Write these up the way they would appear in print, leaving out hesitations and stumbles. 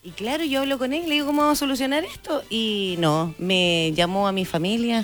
Y claro, yo hablo con él, le digo, ¿cómo vamos a solucionar esto? Y no, me llamó a mi familia.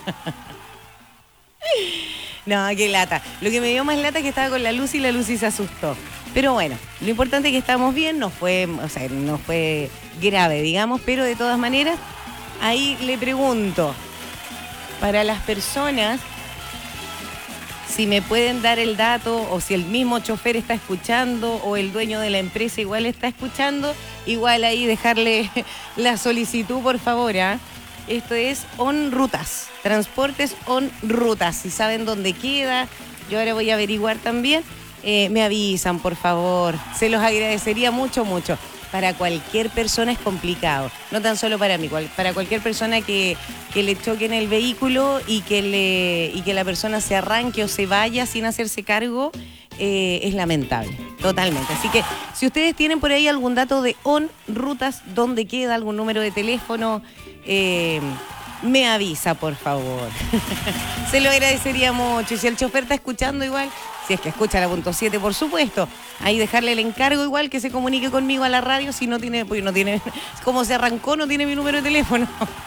No, qué lata. Lo que me dio más lata es que estaba con la Lucy se asustó. Pero bueno, lo importante es que estamos bien, no fue grave, digamos, pero de todas maneras, ahí le pregunto, para las personas, si me pueden dar el dato o si el mismo chofer está escuchando o el dueño de la empresa igual está escuchando, igual ahí dejarle la solicitud, por favor, ¿ah? Esto es On Rutas, Transportes On Rutas. Si saben dónde queda, yo ahora voy a averiguar también. Me avisan, por favor. Se los agradecería mucho, mucho. Para cualquier persona es complicado. No tan solo para mí, para cualquier persona que le choque en el vehículo y que la persona se arranque o se vaya sin hacerse cargo, es lamentable, totalmente. Así que si ustedes tienen por ahí algún dato de On Rutas, dónde queda, algún número de teléfono, me avisa, por favor. Se lo agradecería mucho. Y si el chofer está escuchando igual, si es que escucha la punto 7, por supuesto, ahí dejarle el encargo igual que se comunique conmigo a la radio, si no tiene, pues no tiene, como se arrancó, no tiene mi número de teléfono.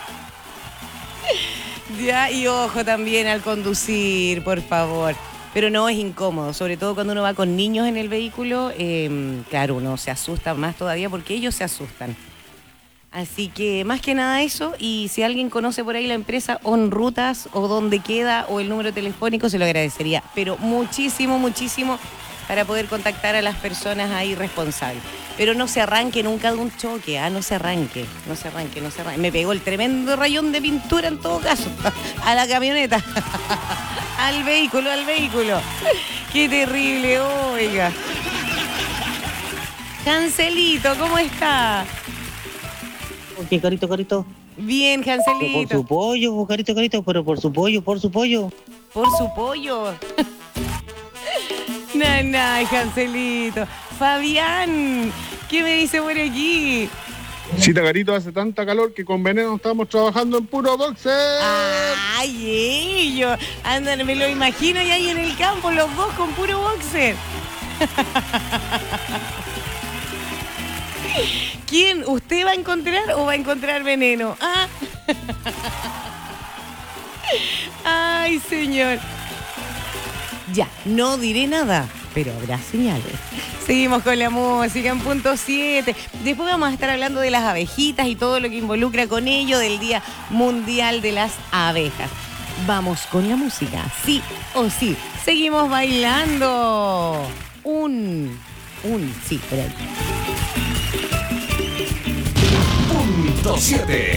Ya, y ojo también al conducir, por favor. Pero no, es incómodo, sobre todo cuando uno va con niños en el vehículo, claro, uno se asusta más todavía porque ellos se asustan. Así que más que nada eso, y si alguien conoce por ahí la empresa On Rutas o dónde queda o el número telefónico, se lo agradecería. Pero muchísimo, muchísimo para poder contactar a las personas ahí responsables. Pero no se arranque nunca de un choque, no se arranque. Me pegó el tremendo rayón de pintura en todo caso, a la camioneta, al vehículo. Qué terrible, oiga. Cancelito, ¿cómo está? ¿Qué, Carito? Bien, Cancelito. Por su pollo, Carito, pero por su pollo. ¿Por su pollo? Nanay, Cancelito. Fabián, ¿qué me dice por aquí? Cita, Carito, hace tanta calor que con Veneno estamos trabajando en puro boxer. ¡Ay, ellos! Andan, me lo imagino y ahí en el campo, los dos con puro boxer. ¿Quién? ¿Usted va a encontrar o va a encontrar Veneno? Ay, señor. Ya, no diré nada, pero habrá señales. Seguimos con la música en punto 7. Después vamos a estar hablando de las abejitas y todo lo que involucra con ello del Día Mundial de las Abejas. Vamos con la música, sí o sí. Seguimos bailando. Sí, por ahí. Punto 7.